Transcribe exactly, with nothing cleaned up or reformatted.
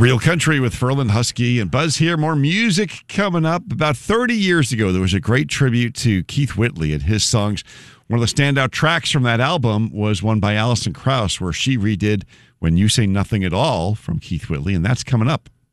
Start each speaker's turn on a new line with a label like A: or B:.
A: Real Country with Ferland Husky and Buzz here. More music coming up. About thirty years ago, there was a great tribute to Keith Whitley and his songs. One of the standout tracks from that album was one by Alison Krauss, where she redid When You Say Nothing at All from Keith Whitley, and that's coming up